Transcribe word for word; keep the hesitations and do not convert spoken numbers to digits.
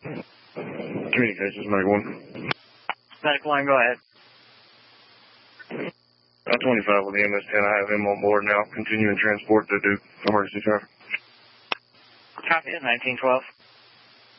Communications, Medic one. Medic one, go ahead. I twenty-five with the M S ten. I have him on board now. Continuing transport to Duke. Emergency traffic. Copy it, nineteen twelve.